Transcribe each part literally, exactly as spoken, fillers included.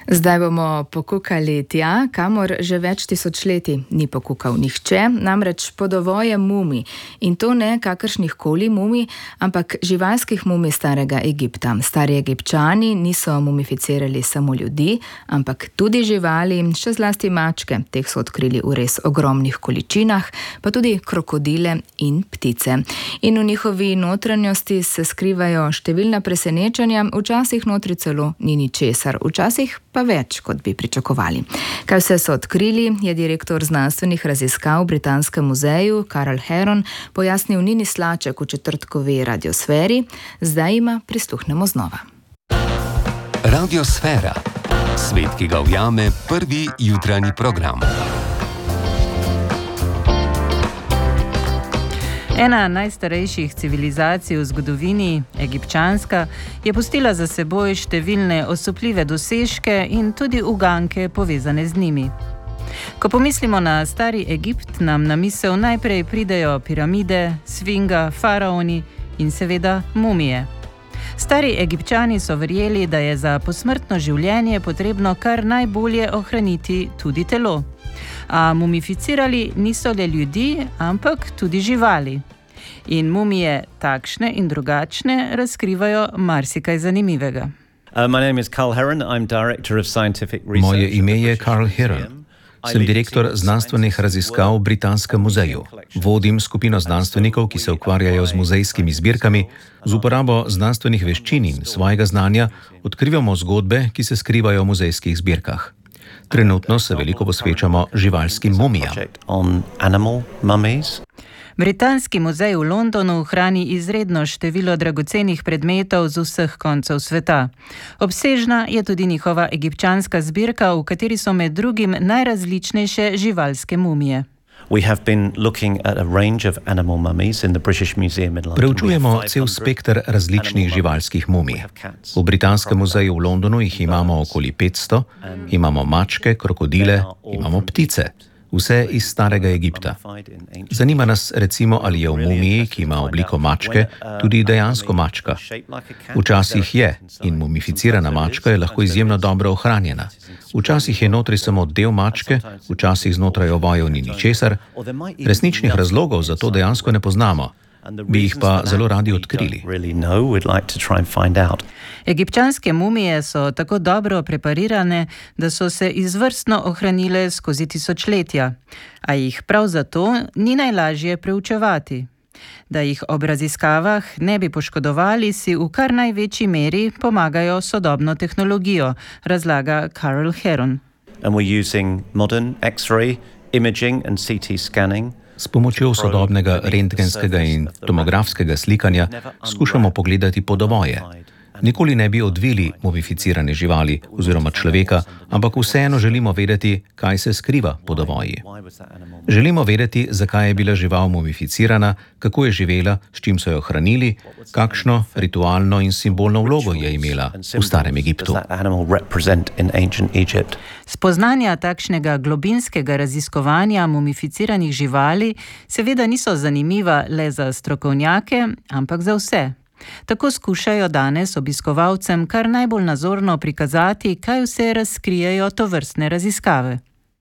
Zdaj bomo pokukali tja, kamor že več tisočletij ni pokukal nihče, namreč podovoje mumij. In to ne kakršnih koli mumij, ampak živalskih mumij starega Egipta. Stari Egipčani niso mumificirali samo ljudi, ampak tudi živali, še zlasti mačke. Teh so odkrili v res ogromnih količinah, pa tudi krokodile in ptice. In v njihovi notranjosti se skrivajo številna presenečenja, včasih notri celo ni ničesar, včasih pa več, kot bi pričakovali. Kaj vse so odkrili, je direktor znanstvenih raziskav v Britanskem muzeju Carl Heron pojasnil Nini Slaček v četrtkovi Radiosferi. Zdaj ima prisluhnemo znova. Radiosfera. Svet, ki ga ujame prvi jutranji program. Ena najstarejših civilizacij v zgodovini, egipčanska, je pustila za seboj številne osupljive dosežke in tudi uganke povezane z njimi. Ko pomislimo na stari Egipt, nam na misel najprej pridejo piramide, sfinga, faraoni in seveda mumije. Stari Egipčani so verjeli, da je za posmrtno življenje potrebno kar najbolje ohraniti tudi telo. A mumificirali niso le ljudi, ampak tudi živali. In mumije takšne in drugačne razkrivajo marsikaj zanimivega. Moje ime je Carl Heron. Sem direktor znanstvenih raziskav v Britanskem muzeju. Vodim skupino znanstvenikov, ki se ukvarjajo z muzejskimi zbirkami. Z uporabo znanstvenih veščin in svojega znanja odkrivamo zgodbe, ki se skrivajo v muzejskih zbirkah. Trenutno se veliko posvečamo živalskim mumijam. Britanski muzej v Londonu hrani izredno število dragocenih predmetov z vseh koncev sveta. Obsežna je tudi njihova egipčanska zbirka, v kateri so med drugim najrazličnejše živalske mumije. Preučujemo cel spekter različnih živalskih mumij. V Britanskem muzeju v Londonu jih imamo okoli petsto, imamo mačke, krokodile, imamo ptice. Vse iz starega Egipta. Zanima nas recimo, ali je v mumiji, ki ima obliko mačke, tudi dejansko mačka. Včasih je in mumificirana mačka je lahko izjemno dobro ohranjena. Včasih je notri samo del mačke, včasih znotraj ovojev ni ničesar. Resničnih razlogov za to dejansko ne poznamo. Bi jih pa zelo radi odkrili. Egipčanske mumije so tako dobro preparirane, da so se izvrstno ohranile skozi tisočletja, a jih prav zato ni najlažje preučevati. Da jih ob raziskavah ne bi poškodovali, si v kar največji meri pomagajo sodobno tehnologijo, razlaga Carl Heron. S pomočjo sodobnega rentgenskega in tomografskega slikanja skušamo pogledati podovoje. Nikoli ne bi odvili mumificirane živali oziroma človeka, ampak vseeno želimo vedeti, kaj se skriva pod ovoji. Želimo vedeti, zakaj je bila žival mumificirana, kako je živela, s čim so jo hranili, kakšno ritualno in simbolno vlogo je imela v starem Egiptu. Spoznanja takšnega globinskega raziskovanja mumificiranih živali seveda niso zanimiva le za strokovnjake, ampak za vse. Tako skušajo danes obiskovalcem kar najbolj nazorno prikazati, kaj vse razkrijejo tovrstne raziskave.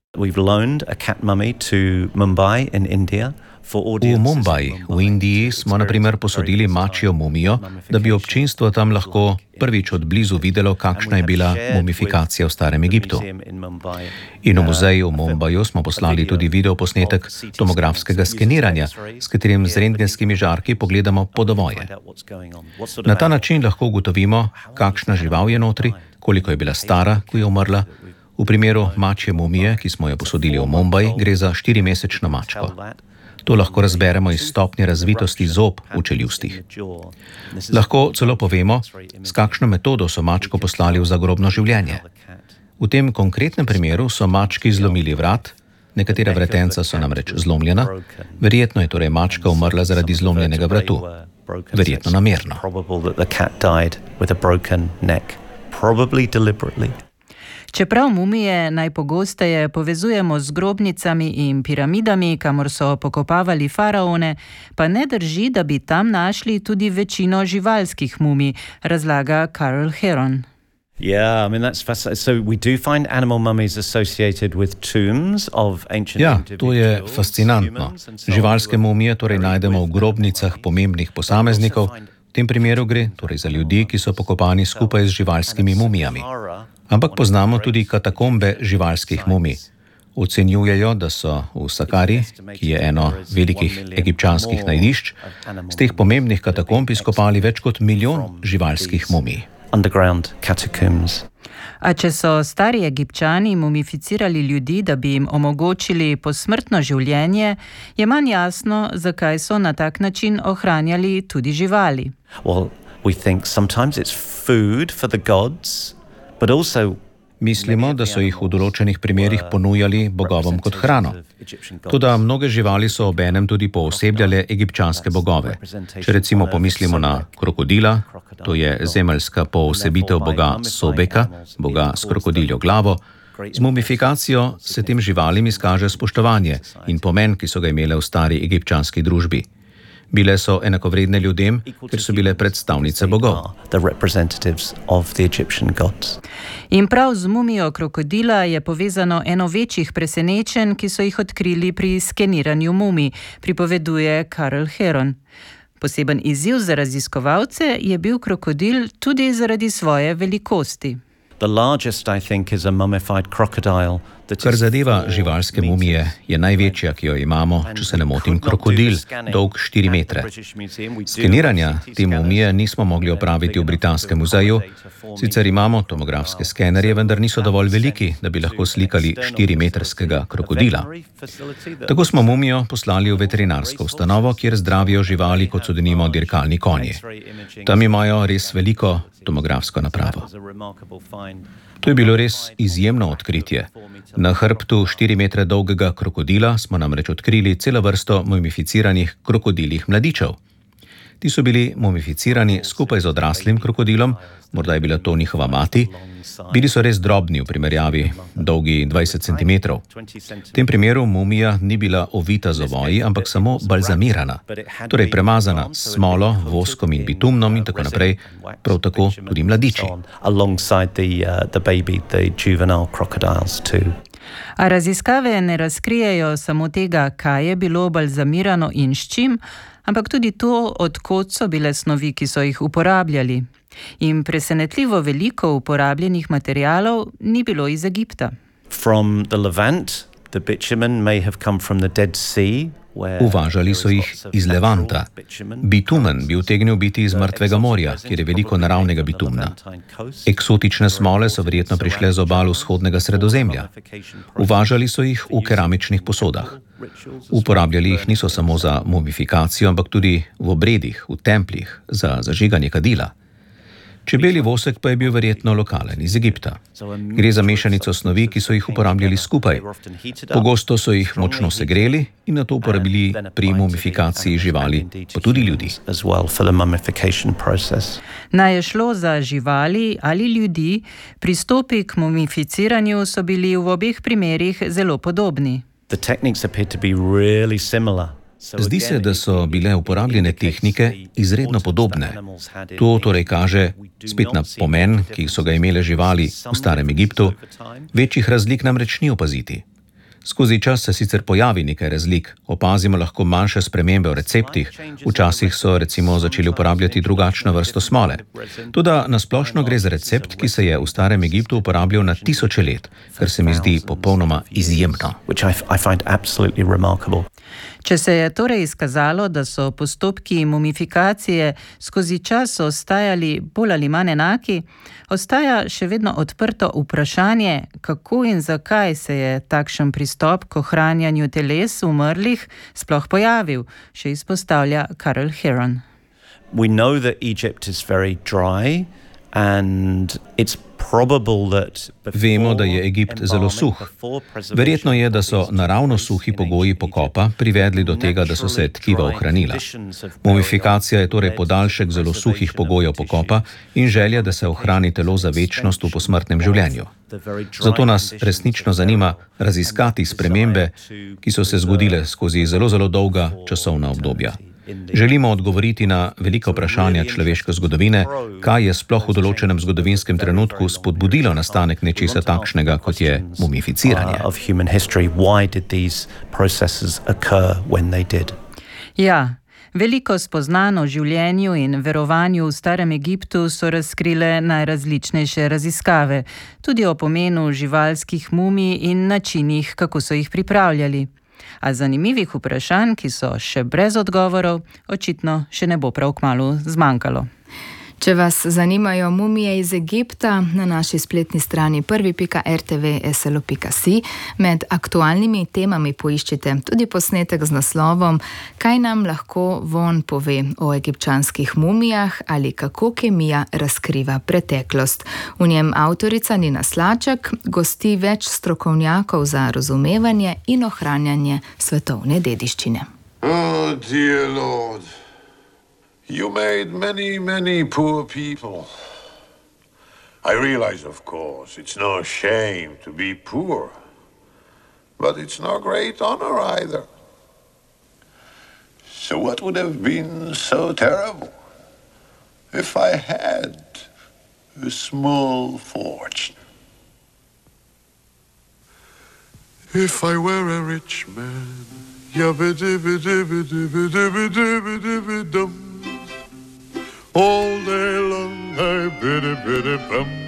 V Mumbai, v Indiji, smo na primer posodili mačjo mumijo, da bi občinstvo tam lahko prvič od blizu videlo, kakšna je bila mumifikacija v starem Egiptu. In v muzeju v Mumbaju smo poslali tudi videoposnetek tomografskega skeniranja, s katerim z rentgenskimi žarki pogledamo podovoje. Na ta način lahko ugotovimo, kakšna žival je notri, koliko je bila stara, ko je umrla. V primeru mačje mumije, ki smo jo posodili v Mumbai, gre za štirimesečno mačko. To lahko razberemo iz stopnje razvitosti zob v čeljustih. Lahko celo povemo, s kakšno metodo so mačko poslali v zagrobno življenje. V tem konkretnem primeru so mački zlomili vrat, nekatera vretenca so namreč zlomljena, verjetno je torej mačka umrla zaradi zlomljenega vratu, verjetno namerno. Čeprav mumije najpogosteje povezujemo z grobnicami in piramidami, kamor so pokopavali faraone, pa ne drži, da bi tam našli tudi večino živalskih mumij, razlaga Carl Heron. Yeah, I mean that's fascinating. So we do find animal mummies associated with tombs of ancient Ja, individuals. to je fascinantno. Živalske mumije torej najdemo v grobnicah pomembnih posameznikov. V tem primeru gre torej za ljudi, ki so pokopani skupaj z živalskimi mumijami. Ampak poznamo tudi katakombe živalskih mumij. Ocenjujejo, da so v Sakari, ki je eno velikih egipčanskih najdišč, z teh pomembnih katakomb izkopali več kot milijon živalskih mumij. Underground catacombs. A če so stari Egipčani mumificirali ljudi, da bi jim omogočili posmrtno življenje, je manj jasno, zakaj so na tak način ohranjali tudi živali. Well, we think sometimes it's food for the gods, but also Mislimo, da so jih v določenih primerih ponujali bogovom kot hrano. Toda mnoge živali so obenem tudi poosebljale egipčanske bogove. Če recimo pomislimo na krokodila, to je zemeljska poosebitev boga Sobeka, boga s krokodiljo glavo, z mumifikacijo se tem živalim izkaže spoštovanje in pomen, ki so ga imele v stari egipčanski družbi. Bile so enakovredne ljudem, ker so bile predstavnice bogov. In prav z mumijo krokodila je povezano eno večjih presenečenj, ki so jih odkrili pri skeniranju mumij, pripoveduje Karl Heron. Poseben izziv za raziskovalce je bil krokodil tudi zaradi svoje velikosti. The largest, I think, is a mummified crocodile. Kar zadeva živalske mumije, je največja, ki jo imamo, če se ne motim, krokodil, dolg štiri metre. Skeniranja te mumije nismo mogli opraviti v Britanskem muzeju, sicer imamo tomografske skenerje, vendar niso dovolj veliki, da bi lahko slikali štirimetrskega krokodila. Tako smo mumijo poslali v veterinarsko ustanovo, kjer zdravijo živali, kot so denimo dirkalni konji. Tam imajo res veliko tomografsko napravo. To je bilo res izjemno odkritje. Na hrbtu štiri metre dolgega krokodila smo namreč odkrili celo vrsto mumificiranih krokodiljih mladičev. Ti so bili mumificirani skupaj z odraslim krokodilom, morda je bila to njihova mati. Bili so res drobni v primerjavi, dolgi dvajset centimetrov. V tem primeru mumija ni bila ovita z ovoji, ampak samo balzamirana, torej premazana s smolo, voskom in bitumnom in tako naprej, prav tako tudi mladiči. A raziskave ne razkrijejo samo tega, kaj je bilo balzamirano in s čim, ampak tudi to, od kod so bile snovi, ki so jih uporabljali. In presenetljivo veliko uporabljenih materialov ni bilo iz Egipta. From the Levant, the bitumen may have come from the Dead Sea. Uvažali so jih iz Levanta. Bitumen bi utegnil biti iz Mrtvega morja, kjer je veliko naravnega bitumna. Eksotične smole so verjetno prišle z obal vzhodnega Sredozemlja. Uvažali so jih v keramičnih posodah. Uporabljali jih niso samo za mumifikacijo, ampak tudi v obredih, v templjih, za zažiganje kadila. Čebelji vosek pa je bil verjetno lokalen iz Egipta. Gre za mešanico snovi, ki so jih uporabljali skupaj. Pogosto so jih močno segreli in nato uporabili pri mumifikaciji živali, pa tudi ljudi. Naj je šlo za živali ali ljudi, pristopi k mumificiranju so bili v obeh primerih zelo podobni. Zdi se, da so bile uporabljene tehnike izredno podobne. To torej kaže spet na pomen, ki so ga imele živali v starem Egiptu. Večjih razlik namreč ni opaziti. Skozi čas se sicer pojavi nekaj razlik, opazimo lahko manjše spremembe v receptih, včasih so recimo začeli uporabljati drugačno vrsto smole. Toda nasplošno gre za recept, ki se je v starem Egiptu uporabljal na tisoče let, kar se mi zdi popolnoma izjemno. Če se je torej izkazalo, da so postopki mumifikacije skozi čas ostajali bolj ali manj enaki, ostaja še vedno odprto vprašanje, kako in zakaj se je takšen pristop k ohranjanju teles umrlih sploh pojavil, še izpostavlja Karl Heron. We know that Egypt is very dry and it's probable that Vemo, da je Egipt zelo suh. Verjetno je, da so naravno suhi pogoji pokopa privedli do tega, da so se tkiva ohranila. Mumifikacija je torej podaljšek zelo suhih pogojev pokopa in želja, da se ohrani telo za večnost v posmrtnem življenju. Zato nas resnično zanima raziskati spremembe, ki so se zgodile skozi zelo, zelo dolga časovna obdobja. Želimo odgovoriti na velika vprašanja človeške zgodovine, kaj je sploh v določenem zgodovinskem trenutku spodbudilo nastanek nečesa takšnega, kot je mumificiranje. Ja, veliko spoznano o življenju in verovanju v starem Egiptu so razkrile najrazličnejše raziskave, tudi o pomenu živalskih mumij in načinih, kako so jih pripravljali. A zanimivih vprašanj, ki so še brez odgovorov, očitno še ne bo prav kmalu zmanjkalo. Če vas zanimajo mumije iz Egipta, na naši spletni strani prvi pika r t v s l o pika s i med aktualnimi temami poiščite tudi posnetek z naslovom Kaj nam lahko von pove o egipčanskih mumijah ali kako kemija razkriva preteklost. V njem avtorica Nina Slaček gosti več strokovnjakov za razumevanje in ohranjanje svetovne dediščine. Oh, dear Lord. You made many, many poor people. I realize, of course, it's no shame to be poor, but it's no great honor either. So what would have been so terrible if I had a small fortune? If I were a rich man, yabba-dibba-dibba-dibba-dibba-dibba-dum. All day long I biddy biddy bum